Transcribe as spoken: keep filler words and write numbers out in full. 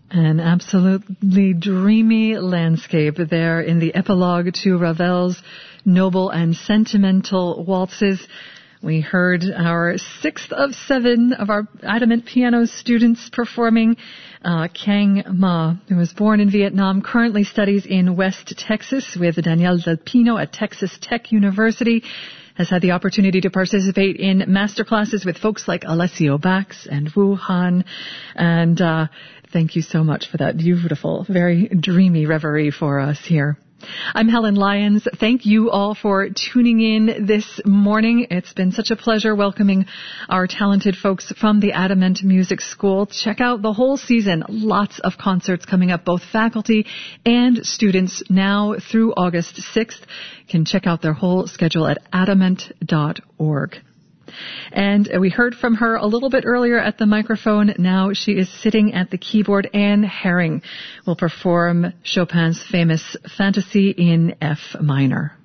An absolutely dreamy landscape there in the epilogue to Ravel's noble and sentimental waltzes. We heard our sixth of seven of our Adamant Piano students performing. Uh, Kang Ma, who was born in Vietnam, currently studies in West Texas with Danielle Del Pino at Texas Tech University, has had the opportunity to participate in master classes with folks like Alessio Bax and Wu Han. And uh, thank you so much for that beautiful, very dreamy reverie for us here. I'm Helen Lyons. Thank you all for tuning in this morning. It's been such a pleasure welcoming our talented folks from the Adamant Music School. Check out the whole season. Lots of concerts coming up, both faculty and students now through August sixth. You can check out their whole schedule at adamant dot org. And we heard from her a little bit earlier at the microphone. Now she is sitting at the keyboard. Anne Herring will perform Chopin's famous Fantasy in F minor.